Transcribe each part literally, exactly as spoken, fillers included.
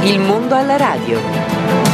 Il mondo alla radio.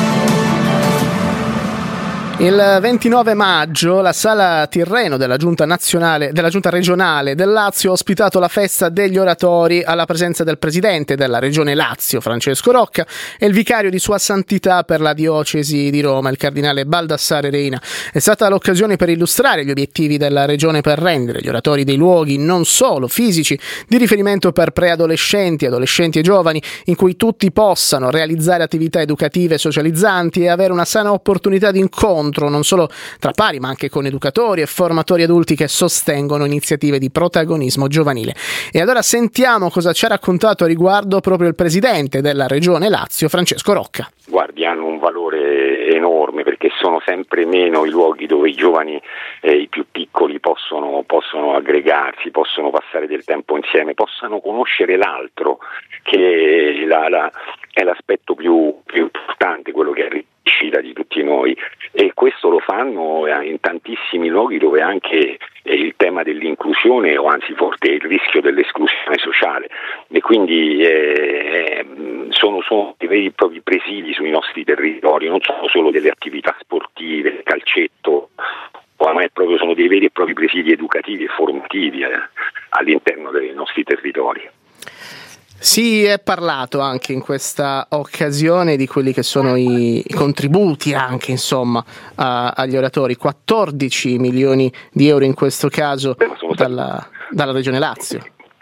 Il ventinove maggio la Sala Tirreno della Giunta nazionale, della Giunta regionale del Lazio ha ospitato la festa degli oratori alla presenza del presidente della Regione Lazio, Francesco Rocca, e il vicario di Sua Santità per la diocesi di Roma, il cardinale Baldassare Reina. È stata l'occasione per illustrare gli obiettivi della Regione per rendere gli oratori dei luoghi non solo fisici di riferimento per preadolescenti, adolescenti e giovani, in cui tutti possano realizzare attività educative e socializzanti e avere una sana opportunità di incontro non solo tra pari ma anche con educatori e formatori adulti che sostengono iniziative di protagonismo giovanile. E allora sentiamo cosa ci ha raccontato a riguardo proprio il presidente della Regione Lazio, Francesco Rocca. Guardi, hanno un valore enorme perché sono sempre meno i luoghi dove i giovani e i più piccoli possono, possono aggregarsi, possono passare del tempo insieme, possano conoscere l'altro, che è, la, la, è l'aspetto più, più importante, quello che è riuscita di tutti noi, e questo lo fanno in tantissimi luoghi dove anche il tema dell'inclusione, o anzi forse il rischio dell'esclusione sociale, e quindi eh, sono, sono dei veri e propri presidi sui nostri territori, non sono solo delle attività sportive, calcetto, ma proprio sono dei veri e propri presidi educativi e formativi eh, all'interno dei nostri territori. Si è parlato anche in questa occasione di quelli che sono i, i contributi anche insomma a, agli oratori, quattordici milioni di euro in questo caso dalla, dalla Regione Lazio.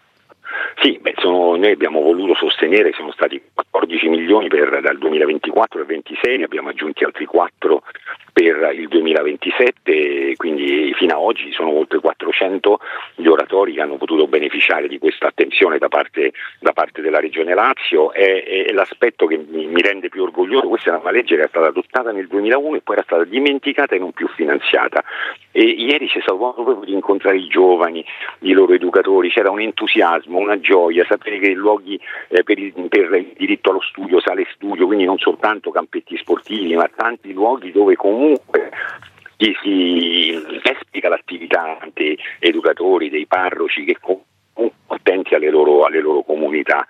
Sì, beh, sono, noi abbiamo voluto sostenere, sono stati quattordici milioni per, dal duemilaventiquattro al ventisei, ne abbiamo aggiunti altri quattro per il duemilaventisette, quindi fino a oggi sono oltre quattrocento gli oratori che hanno potuto beneficiare di questa attenzione da parte, da parte della Regione Lazio. È, è l'aspetto che mi, mi rende più orgoglioso. Questa è una legge che era stata adottata nel duemilauno e poi era stata dimenticata e non più finanziata, e ieri c'è stato modo proprio di incontrare i giovani, i loro educatori, c'era un entusiasmo, una gioia, sapere che i luoghi eh, per, il, per il diritto allo studio, sale studio, quindi non soltanto campetti sportivi ma tanti luoghi dove comunque Comunque si, si esplica l'attività dei educatori, dei parroci che comunque attenti alle loro, alle loro comunità,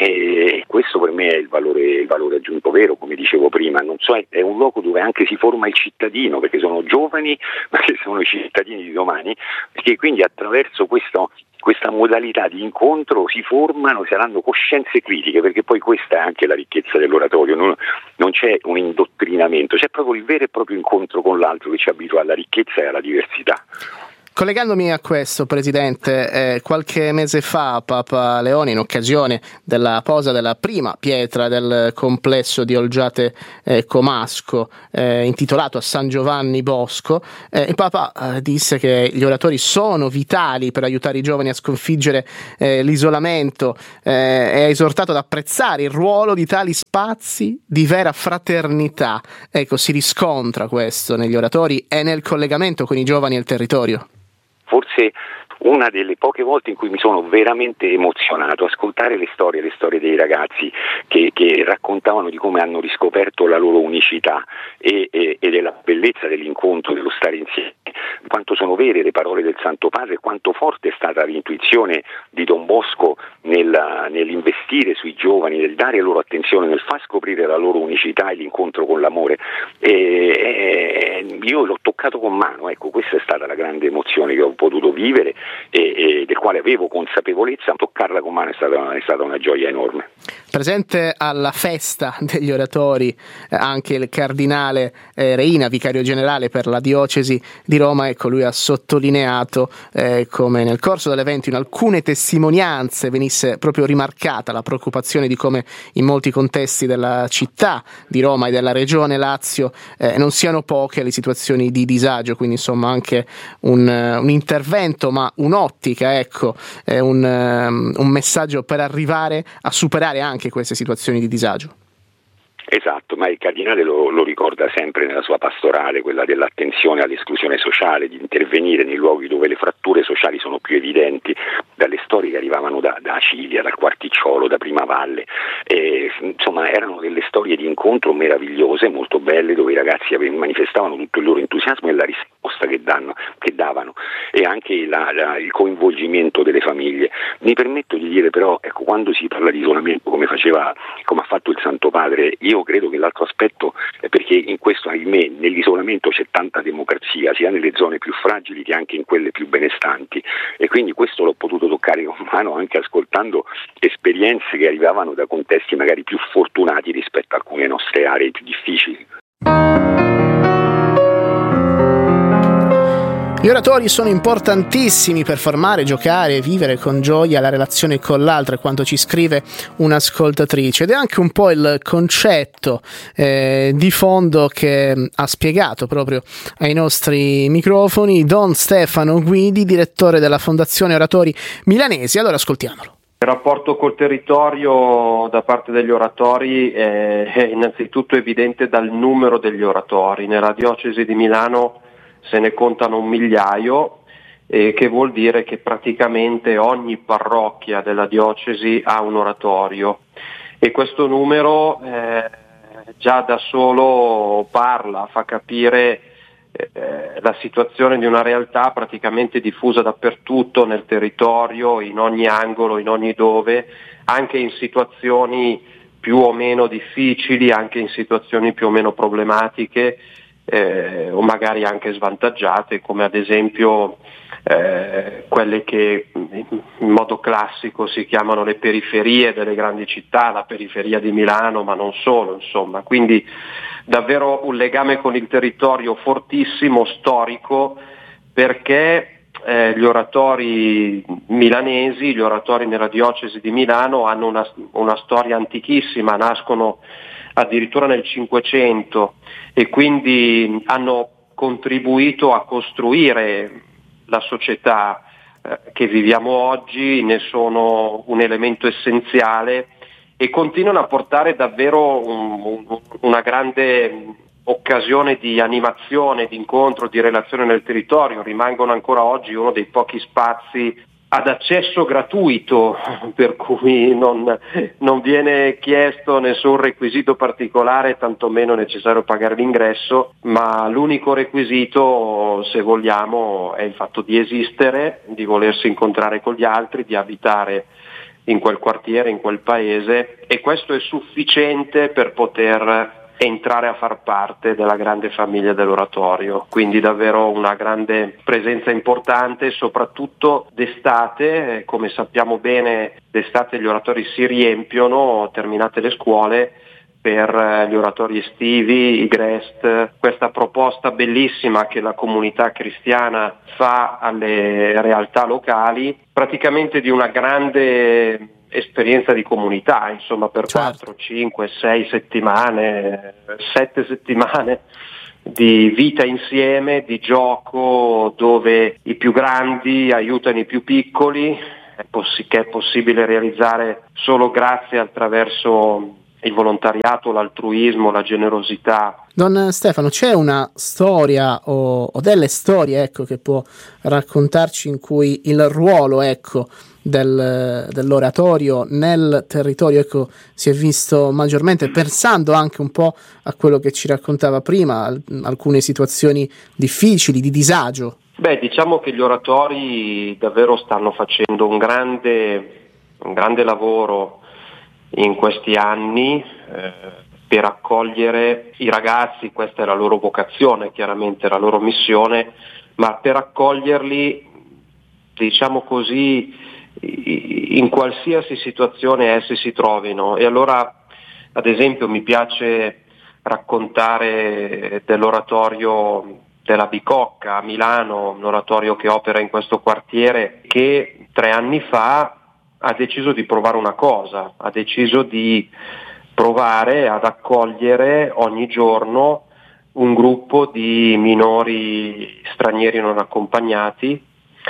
e questo per me è il valore, il valore aggiunto vero, come dicevo prima. Non so, è un luogo dove anche si forma il cittadino, perché sono giovani ma che sono i cittadini di domani, perché quindi attraverso questo questa modalità di incontro si formano, saranno coscienze critiche, perché poi questa è anche la ricchezza dell'oratorio, non, non c'è un indottrinamento, c'è proprio il vero e proprio incontro con l'altro che ci abitua alla ricchezza e alla diversità. Collegandomi a questo, Presidente, eh, qualche mese fa Papa Leone, in occasione della posa della prima pietra del complesso di Olgiate eh, Comasco, eh, intitolato a San Giovanni Bosco, eh, il Papa eh, disse che gli oratori sono vitali per aiutare i giovani a sconfiggere eh, l'isolamento eh, e ha esortato ad apprezzare il ruolo di tali spazi di vera fraternità. Ecco, si riscontra questo negli oratori e nel collegamento con i giovani e il territorio. Forse una delle poche volte in cui mi sono veramente emozionato ascoltare le storie, le storie dei ragazzi che, che raccontavano di come hanno riscoperto la loro unicità e, e, e della bellezza dell'incontro, dello stare insieme, quanto sono vere le parole del Santo Padre, quanto forte è stata l'intuizione di Don Bosco nella, nell'investire sui giovani, nel dare loro attenzione, nel far scoprire la loro unicità e l'incontro con l'amore. E, e, io l'ho toccato con mano, ecco, questa è stata la grande emozione che ho potuto vivere e, e del quale avevo consapevolezza. Toccarla con mano è stata, è stata una gioia enorme. Presente alla festa degli oratori eh, anche il cardinale eh, Reina, vicario generale per la diocesi di Roma. Ecco, lui ha sottolineato eh, come nel corso dell'evento in alcune testimonianze venisse proprio rimarcata la preoccupazione di come in molti contesti della città di Roma e della regione Lazio eh, non siano poche le situazioni di disagio, quindi insomma anche un, un intervento, ma un'ottica, ecco, eh, un, um, un messaggio per arrivare a superare anche queste situazioni di disagio. Esatto, ma il cardinale lo, lo ricorda sempre nella sua pastorale, quella dell'attenzione all'esclusione sociale, di intervenire nei luoghi dove le fratture sociali sono più evidenti, dalle storie che arrivavano da, da Acilia, dal Quarticciolo, da Primavalle, e, insomma erano delle storie di incontro meravigliose, molto belle, dove i ragazzi manifestavano tutto il loro entusiasmo e la risposta risposta che danno, che davano, e anche la, la, il coinvolgimento delle famiglie. Mi permetto di dire però, ecco, quando si parla di isolamento come faceva, come ha fatto il Santo Padre, io credo che l'altro aspetto è perché in questo, ahimè, nell'isolamento c'è tanta democrazia, sia nelle zone più fragili che anche in quelle più benestanti, e quindi questo l'ho potuto toccare con mano anche ascoltando esperienze che arrivavano da contesti magari più fortunati rispetto a alcune nostre aree più difficili. Gli oratori sono importantissimi per formare, giocare e vivere con gioia la relazione con l'altro, è quanto ci scrive un'ascoltatrice, ed è anche un po' il concetto eh, di fondo che ha spiegato proprio ai nostri microfoni Don Stefano Guidi, direttore della Fondazione Oratori Milanesi. Allora ascoltiamolo. Il rapporto col territorio da parte degli oratori è, è innanzitutto evidente dal numero degli oratori. Nella diocesi di Milano se ne contano un migliaio, eh, che vuol dire che praticamente ogni parrocchia della diocesi ha un oratorio, e questo numero eh, già da solo parla, fa capire eh, la situazione di una realtà praticamente diffusa dappertutto nel territorio, in ogni angolo, in ogni dove, anche in situazioni più o meno difficili, anche in situazioni più o meno problematiche, Eh, o magari anche svantaggiate, come ad esempio eh, quelle che in modo classico si chiamano le periferie delle grandi città, la periferia di Milano, ma non solo, insomma. Quindi davvero un legame con il territorio fortissimo, storico, perché eh, gli oratori milanesi, gli oratori nella diocesi di Milano hanno una, una storia antichissima, nascono addirittura nel Cinquecento, e quindi hanno contribuito a costruire la società eh, che viviamo oggi, ne sono un elemento essenziale e continuano a portare davvero un, un, una grande occasione di animazione, di incontro, di relazione nel territorio. Rimangono ancora oggi uno dei pochi spazi ad accesso gratuito, per cui non, non viene chiesto nessun requisito particolare, tantomeno è necessario pagare l'ingresso, ma l'unico requisito, se vogliamo, è il fatto di esistere, di volersi incontrare con gli altri, di abitare in quel quartiere, in quel paese, e questo è sufficiente per poter entrare a far parte della grande famiglia dell'oratorio. Quindi davvero una grande presenza importante, soprattutto d'estate. Come sappiamo bene, d'estate gli oratori si riempiono, terminate le scuole, per gli oratori estivi, i Grest, questa proposta bellissima che la comunità cristiana fa alle realtà locali, praticamente di una grande esperienza di comunità, insomma, per certo. quattro, cinque, sei settimane, sette settimane di vita insieme, di gioco, dove i più grandi aiutano i più piccoli, che è possibile realizzare solo grazie attraverso il volontariato, l'altruismo, la generosità. Don Stefano, c'è una storia o, o delle storie, ecco, che può raccontarci in cui il ruolo, ecco, del, dell'oratorio nel territorio, ecco, si è visto maggiormente, pensando anche un po' a quello che ci raccontava prima, alcune situazioni difficili, di disagio? Beh, diciamo che gli oratori davvero stanno facendo un grande, un grande lavoro in questi anni eh, per accogliere i ragazzi. Questa è la loro vocazione, chiaramente la loro missione, ma per accoglierli, diciamo così, in qualsiasi situazione essi si trovino. E allora, ad esempio, mi piace raccontare dell'oratorio della Bicocca a Milano, un oratorio che opera in questo quartiere, che tre anni fa ha deciso di provare una cosa, ha deciso di provare ad accogliere ogni giorno un gruppo di minori stranieri non accompagnati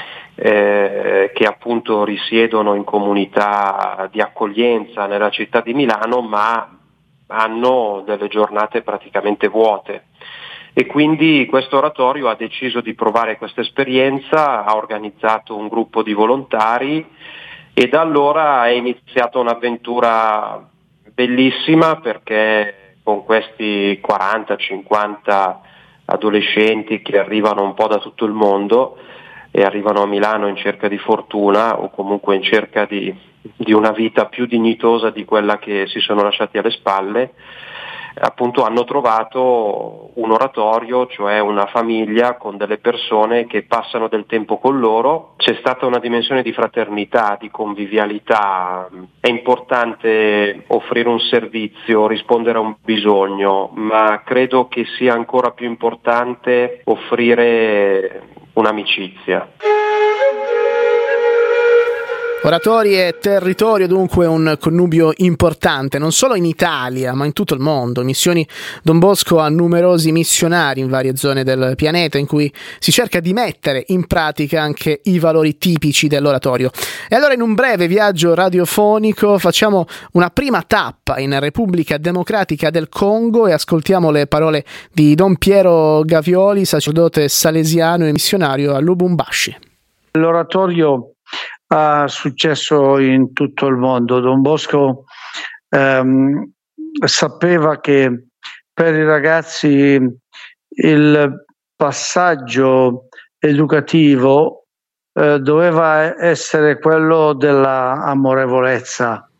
eh, che appunto risiedono in comunità di accoglienza nella città di Milano, ma hanno delle giornate praticamente vuote. E quindi questo oratorio ha deciso di provare questa esperienza, ha organizzato un gruppo di volontari e da allora è iniziata un'avventura bellissima, perché con questi quaranta cinquanta adolescenti che arrivano un po' da tutto il mondo e arrivano a Milano in cerca di fortuna o comunque in cerca di, di una vita più dignitosa di quella che si sono lasciati alle spalle. Appunto hanno trovato un oratorio, cioè una famiglia con delle persone che passano del tempo con loro. C'è stata una dimensione di fraternità, di convivialità. È importante offrire un servizio, rispondere a un bisogno, ma credo che sia ancora più importante offrire un'amicizia. Oratori e territorio, dunque un connubio importante, non solo in Italia, ma in tutto il mondo. Missioni Don Bosco ha numerosi missionari in varie zone del pianeta in cui si cerca di mettere in pratica anche i valori tipici dell'oratorio. E allora in un breve viaggio radiofonico facciamo una prima tappa in Repubblica Democratica del Congo e ascoltiamo le parole di Don Piero Gavioli, sacerdote salesiano e missionario a Lubumbashi. L'oratorio ha successo in tutto il mondo. Don Bosco ehm, sapeva che per i ragazzi il passaggio educativo eh, doveva essere quello della amorevolezza,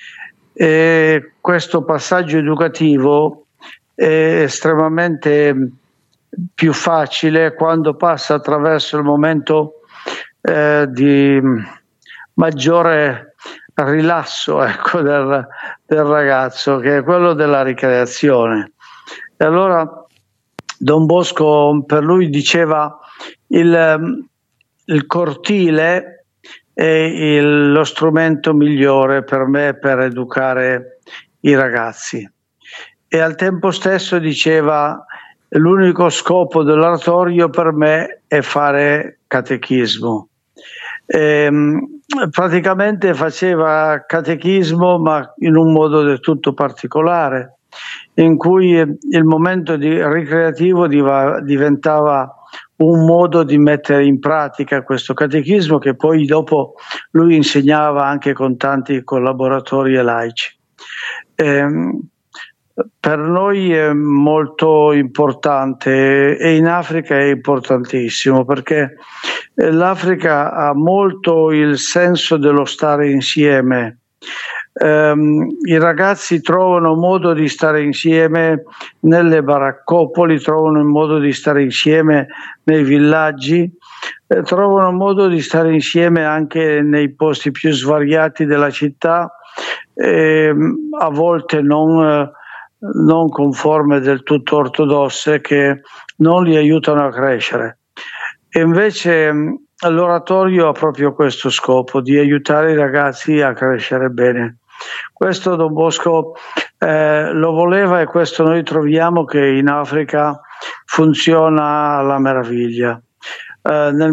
e questo passaggio educativo è estremamente più facile quando passa attraverso il momento eh, di maggiore rilasso, ecco, del, del ragazzo, che è quello della ricreazione. E allora Don Bosco per lui diceva il, il cortile è il, lo strumento migliore per me per educare i ragazzi, e al tempo stesso diceva l'unico scopo dell'oratorio per me è fare catechismo. Ehm, praticamente faceva catechismo, ma in un modo del tutto particolare, in cui il momento di ricreativo diva, diventava un modo di mettere in pratica questo catechismo, che poi dopo lui insegnava anche con tanti collaboratori e laici. Ehm, per noi è molto importante, e in Africa è importantissimo, perché l'Africa ha molto il senso dello stare insieme. Um, i ragazzi trovano modo di stare insieme nelle baraccopoli, trovano il modo di stare insieme nei villaggi, eh, trovano modo di stare insieme anche nei posti più svariati della città, eh, a volte non, eh, non conforme del tutto ortodosse, che non li aiutano a crescere. E invece l'oratorio ha proprio questo scopo, di aiutare i ragazzi a crescere bene. Questo Don Bosco eh, lo voleva, e questo noi troviamo che in Africa funziona alla meraviglia. Eh, nel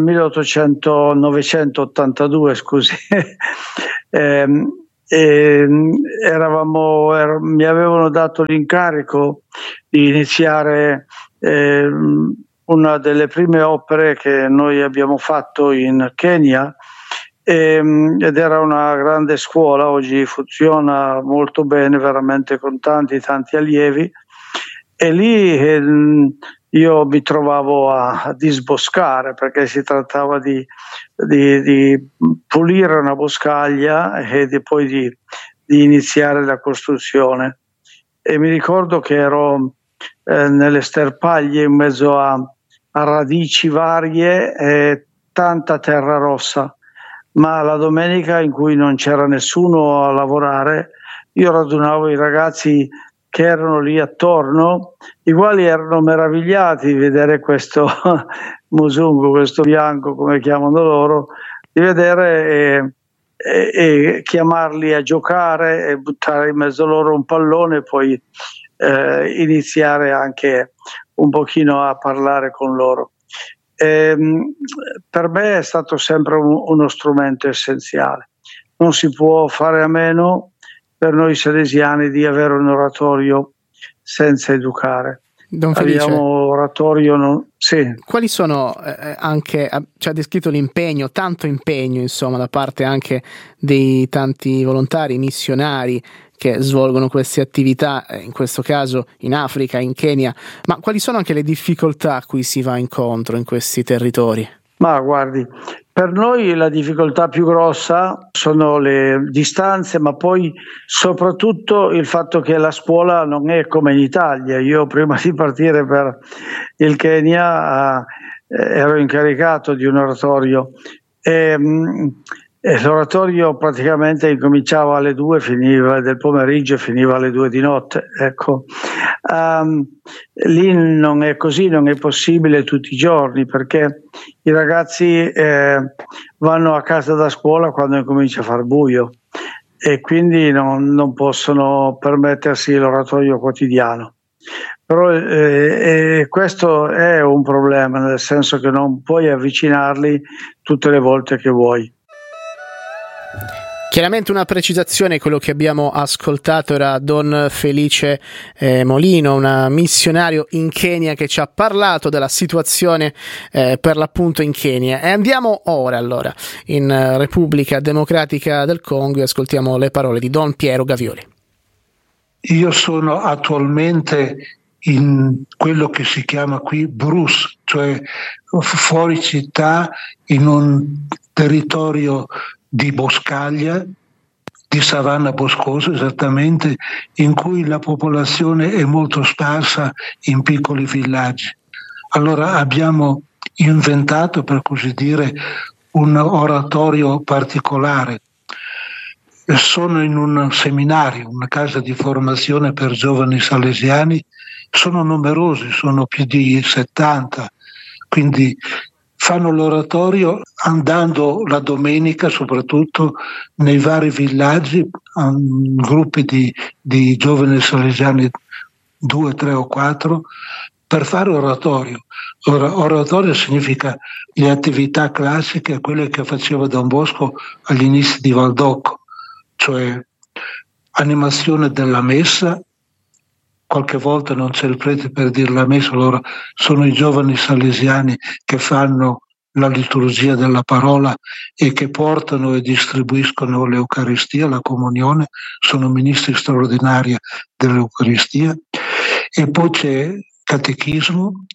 novecentoottantadue, scusi, eh, eh, eravamo, er, mi avevano dato l'incarico di iniziare eh, una delle prime opere che noi abbiamo fatto in Kenya, e, ed era una grande scuola. Oggi funziona molto bene, veramente, con tanti tanti allievi, e lì eh, io mi trovavo a, a disboscare, perché si trattava di, di, di pulire una boscaglia e di, poi di, di iniziare la costruzione. E mi ricordo che ero eh, nelle sterpaglie in mezzo a, a radici varie e tanta terra rossa, ma la domenica in cui non c'era nessuno a lavorare, io radunavo i ragazzi che erano lì attorno, i quali erano meravigliati di vedere questo musungu, questo bianco, come chiamano loro, di vedere e, e, e chiamarli a giocare e buttare in mezzo loro un pallone, e poi eh, iniziare anche un pochino a parlare con loro. E, per me è stato sempre un, uno strumento essenziale. Non si può fare a meno, per noi salesiani, di avere un oratorio senza educare. Don Felice, abbiamo oratorio, no? Sì. Quali sono eh, anche, ci ha descritto l'impegno, tanto impegno insomma da parte anche dei tanti volontari, missionari che svolgono queste attività, in questo caso in Africa, in Kenya, ma quali sono anche le difficoltà a cui si va incontro in questi territori? Ma guardi, per noi la difficoltà più grossa sono le distanze, ma poi soprattutto il fatto che la scuola non è come in Italia. Io prima di partire per il Kenya eh, ero incaricato di un oratorio e, mh, e l'oratorio praticamente incominciava alle due, finiva del pomeriggio e finiva alle due di notte. Ecco. Um, lì non è così, non è possibile tutti i giorni, perché i ragazzi eh, vanno a casa da scuola quando incomincia a far buio e quindi non, non possono permettersi l'oratorio quotidiano. Però eh, eh, questo è un problema, nel senso che non puoi avvicinarli tutte le volte che vuoi. Chiaramente una precisazione, quello che abbiamo ascoltato era Don Felice eh, Molino, un missionario in Kenya che ci ha parlato della situazione eh, per l'appunto in Kenya. E andiamo ora allora in Repubblica Democratica del Congo e ascoltiamo le parole di Don Piero Gavioli. Io sono attualmente in quello che si chiama qui Bruce, cioè fuori città, in un territorio di boscaglia, di savana boscosa esattamente, in cui la popolazione è molto sparsa in piccoli villaggi. Allora abbiamo inventato, per così dire, un oratorio particolare. Sono in un seminario, una casa di formazione per giovani salesiani, sono numerosi, sono più di settanta, quindi fanno l'oratorio andando la domenica soprattutto nei vari villaggi, um, gruppi di, di giovani salesiani, due, tre o quattro, per fare oratorio. Ora, oratorio significa le attività classiche, quelle che faceva Don Bosco agli inizi di Valdocco, cioè animazione della messa. Qualche volta non c'è il prete per dire la messa, allora sono i giovani salesiani che fanno la liturgia della parola e che portano e distribuiscono l'Eucaristia, la comunione, sono ministri straordinari dell'Eucaristia. E poi c'è catechismo,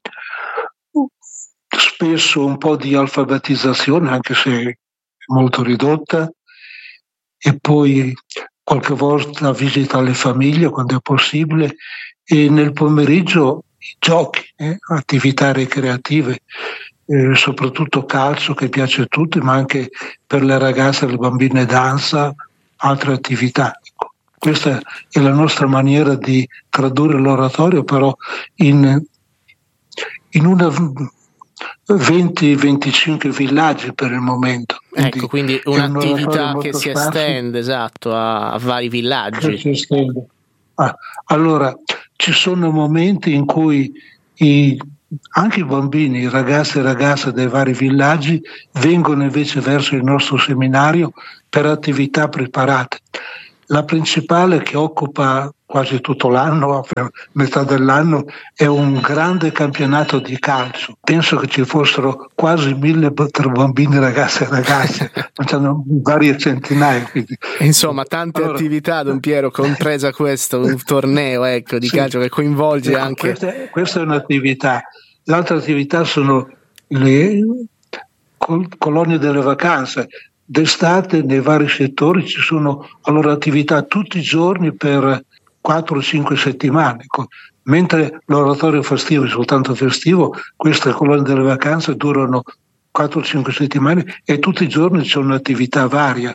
spesso un po' di alfabetizzazione, anche se molto ridotta, e poi qualche volta visita alle famiglie quando è possibile, e nel pomeriggio giochi, eh, attività ricreative, eh, soprattutto calcio che piace a tutti, ma anche per le ragazze e le bambine danza, altre attività. Ecco, questa è la nostra maniera di tradurre l'oratorio, però in, in una venti venticinque villaggi per il momento. Quindi ecco, quindi un'attività un che si sparso, estende, esatto, a, a vari villaggi. Si estende. Ah, allora, ci sono momenti in cui i, anche i bambini, i ragazzi e ragazze dei vari villaggi vengono invece verso il nostro seminario per attività preparate. La principale, che occupa quasi tutto l'anno, per metà dell'anno, è un grande campionato di calcio. Penso che ci fossero quasi mille bambini, ragazze e ragazze, ma c'erano varie centinaia. Quindi. Insomma, tante allora, attività, Don Piero, compresa questo, un torneo ecco, di sì, calcio che coinvolge ecco, anche... Questa, questa è un'attività. L'altra attività sono le col- colonie delle vacanze. D'estate nei vari settori ci sono allora attività tutti i giorni per quattro o cinque settimane, mentre l'oratorio festivo è soltanto festivo, queste colonie delle vacanze durano quattro o cinque settimane e tutti i giorni c'è un'attività varia.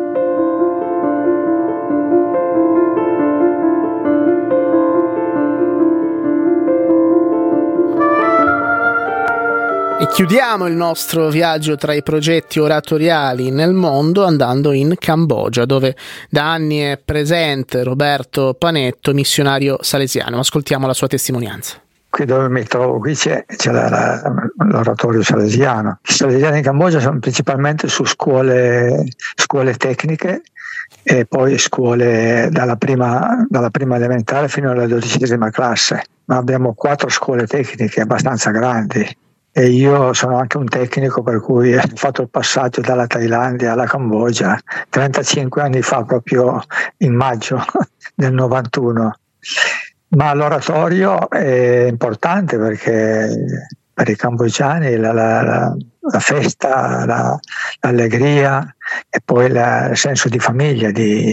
E chiudiamo il nostro viaggio tra i progetti oratoriali nel mondo andando in Cambogia, dove da anni è presente Roberto Panetto, missionario salesiano. Ascoltiamo la sua testimonianza. Qui dove mi trovo, qui c'è, c'è la, la, l'oratorio salesiano. I salesiani in Cambogia sono principalmente su scuole, scuole tecniche e poi scuole dalla prima, dalla prima elementare fino alla dodicesima classe. ma abbiamo quattro scuole tecniche abbastanza grandi e io sono anche un tecnico, per cui ho fatto il passaggio dalla Thailandia alla Cambogia trentacinque anni fa, proprio in maggio del novantuno. Ma l'oratorio è importante perché per i cambogiani la, la, la, la festa, la, l'allegria e poi la, il senso di famiglia, di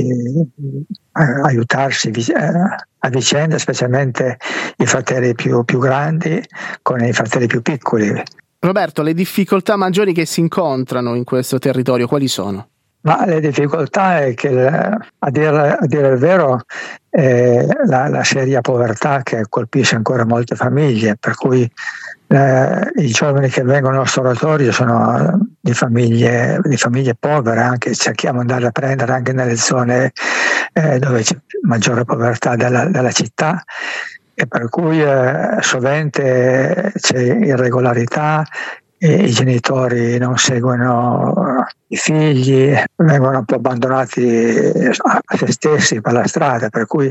eh, aiutarsi eh, a vicenda, specialmente i fratelli più, più grandi con i fratelli più piccoli. Roberto, le difficoltà maggiori che si incontrano in questo territorio quali sono? Ma le difficoltà è che, a dire, a dire il vero, è la, la seria povertà che colpisce ancora molte famiglie, per cui eh, i giovani che vengono al nostro oratorio sono di famiglie, di famiglie povere, anche cerchiamo di andare a prendere anche nelle zone eh, dove c'è maggiore povertà della, della città, e per cui eh, sovente c'è irregolarità. E i genitori non seguono i figli, vengono un po' abbandonati a se stessi per la strada, per cui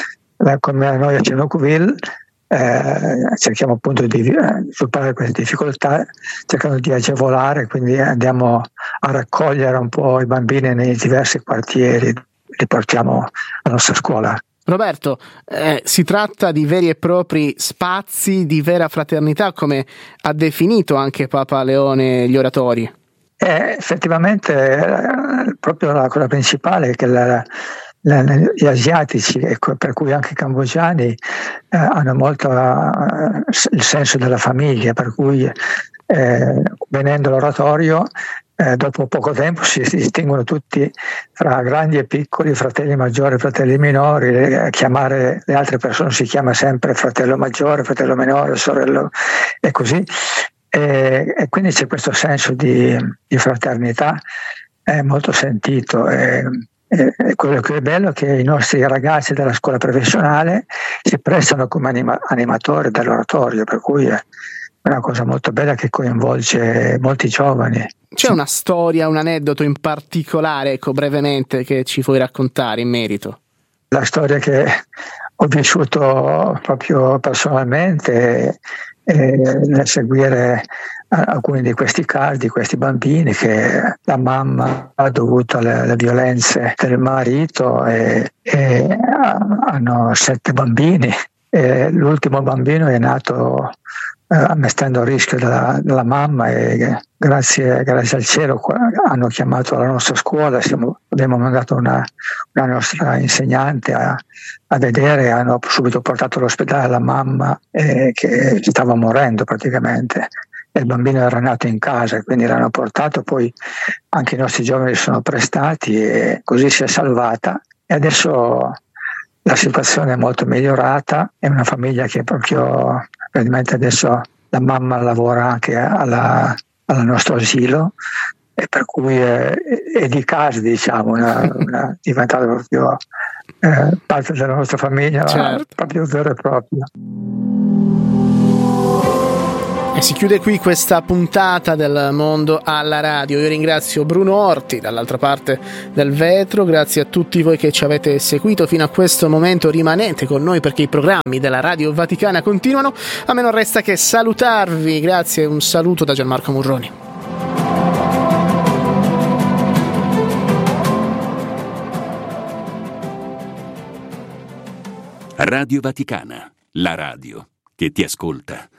come noi a Cenouville eh, cerchiamo appunto di superare queste difficoltà, cercando di agevolare, quindi andiamo a raccogliere un po' i bambini nei diversi quartieri, li portiamo alla nostra scuola. Roberto, eh, si tratta di veri e propri spazi di vera fraternità, come ha definito anche Papa Leone gli oratori. Eh, effettivamente, eh, proprio la cosa principale è che la, la, gli asiatici, e per cui anche i cambogiani, eh, hanno molto eh, il senso della famiglia, per cui eh, venendo all'oratorio, Eh, dopo poco tempo si, si distinguono tutti fra grandi e piccoli, fratelli maggiori, fratelli minori, eh, chiamare le altre persone si chiama sempre fratello maggiore, fratello minore, sorello e così, e, e quindi c'è questo senso di, di fraternità eh, molto sentito. E, e, e quello che è bello è che i nostri ragazzi della scuola professionale si prestano come anima, animatori dell'oratorio, per cui è una cosa molto bella che coinvolge molti giovani. C'è una storia, un aneddoto in particolare, ecco, brevemente, che ci puoi raccontare in merito? La storia che ho vissuto proprio personalmente è nel seguire alcuni di questi casi, di questi bambini che la mamma ha dovuto alle, alle violenze del marito e, e hanno sette bambini e l'ultimo bambino è nato eh, mettendo a rischio della, della mamma e grazie, grazie al cielo hanno chiamato la nostra scuola, siamo, abbiamo mandato una, una nostra insegnante a, a vedere, hanno subito portato all'ospedale la mamma eh, che stava morendo praticamente. Il bambino era nato in casa, quindi l'hanno portato, poi anche i nostri giovani si sono prestati e così si è salvata e adesso la situazione è molto migliorata, è una famiglia che proprio praticamente adesso la mamma lavora anche alla, al nostro asilo e per cui è, è di casa, diciamo, una, una, è diventata proprio eh, parte della nostra famiglia, certo. Proprio vero e proprio. E si chiude qui questa puntata del Mondo alla Radio. Io ringrazio Bruno Orti dall'altra parte del vetro, grazie a tutti voi che ci avete seguito fino a questo momento. Rimanete con noi perché i programmi della Radio Vaticana continuano. A me non resta che salutarvi, grazie e un saluto da Gianmarco Murroni. Radio Vaticana, la radio che ti ascolta.